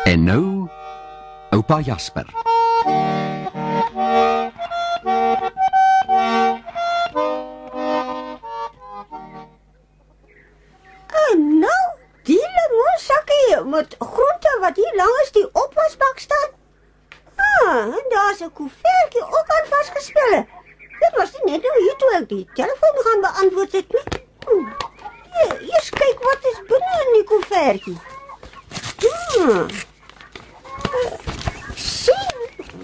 En nou, oupa Jasper. En nou, die limoensakkie met groente wat hier langs die opwasbak staan. En daar's 'n koevertjie ook aan vasgespel. Dit was net nou hier toe ek die telefoon gaan beantwoord het. Eers kyk wat is binne in die koevertjie. Sien.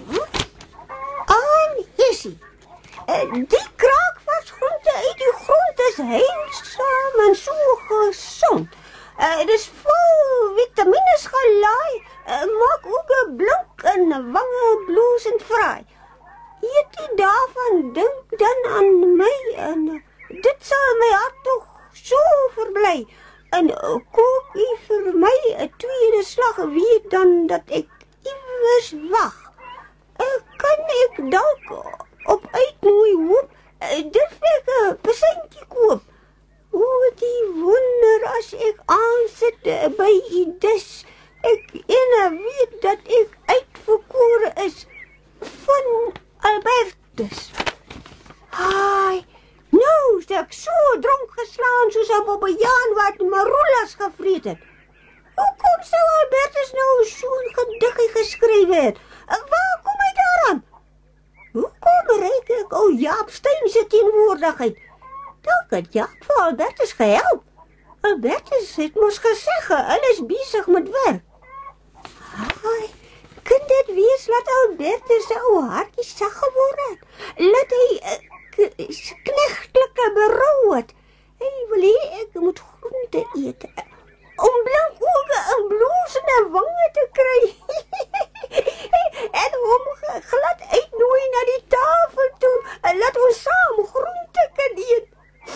Hiersie. Die kraakvasgroente uit die grond is heilsaam en so gesond. Dit is vol vitamines gelaai, maak oë blink en wange bloesend vry. Eet die daarvan, dink dan aan my en dit sal my hart toch so verbly. En kook u vir my 'n tweede slag weet dan dat ek iewers wag. Kan ek dalk op uitnooi hoop, durf ek 'n persentjie koop. Die wonder as ek aansit by u dis, ek weet dat ek uitverkore is van Albertus. Nou is ek so dronk geslaan soos 'n bobbejaan wat maroelas gevreet het. Hoekom sou Albertus nou so 'n gediggie geskryf het? Waar kom hy daaraan? Hoekom reik ek ou Jaap Steyn se teenwoordigheid? Dalk het Jaap vir Albertus gehelp. Albertus het mos gesê hulle is besig met werk. Kan dit wees dat Albertus se ou hartjie sag geword het? Laat hy knegtelike berou het. Hy wil hê ek moet groente eet om blank oë en bloesende wange te kry. En hom glad uitnooi na die tafel toe en laat ons saam groente kan eet.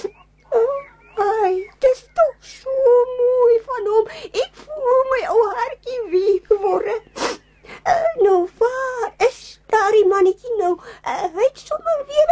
Het is toch so mooi van hom. Ek voel my ou hartjie week word. Nou, waar is daardie mannetjie nou? Hy het sommer weer